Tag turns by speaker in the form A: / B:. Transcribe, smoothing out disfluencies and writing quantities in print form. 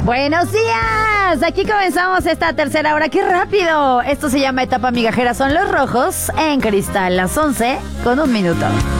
A: Buenos días, aquí comenzamos esta tercera hora, ¡qué rápido! Esto se llama Etapa Migajera, son Los Rojos en Cristal, las 11:01.